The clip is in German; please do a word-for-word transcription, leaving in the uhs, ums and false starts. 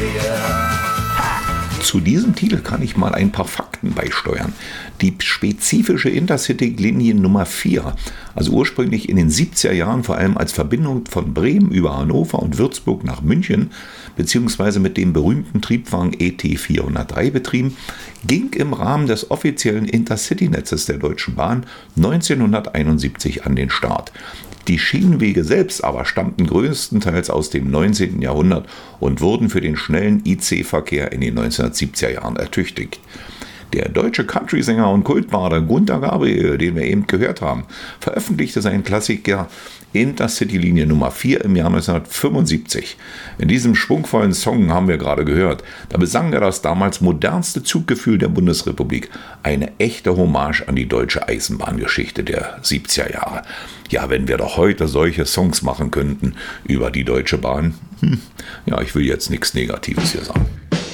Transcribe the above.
Zu diesem Titel kann ich mal ein paar Fakten beisteuern. Die spezifische Intercity-Linie Nummer vier, also ursprünglich in den siebziger Jahren vor allem als Verbindung von Bremen über Hannover und Würzburg nach München, beziehungsweise mit dem berühmten Triebwagen E T vierhundertdrei betrieben, ging im Rahmen des offiziellen Intercity-Netzes der Deutschen Bahn neunzehnhunderteinundsiebzig an den Start. Die Schienenwege selbst aber stammten größtenteils aus dem neunzehnten Jahrhundert und wurden für den schnellen I C-Verkehr in den neunzehnhundertsiebziger Jahren ertüchtigt. Der deutsche Country-Sänger und Kultbader Gunter Gabriel, den wir eben gehört haben, veröffentlichte seinen Klassiker Intercity-Linie Nummer vier im Jahr neunzehnhundertfünfundsiebzig. In diesem schwungvollen Song haben wir gerade gehört, da besang er das damals modernste Zuggefühl der Bundesrepublik. Eine echte Hommage an die deutsche Eisenbahngeschichte der siebziger Jahre. Ja, wenn wir doch heute solche Songs machen könnten über die Deutsche Bahn. Hm, ja, ich will jetzt nichts Negatives hier sagen.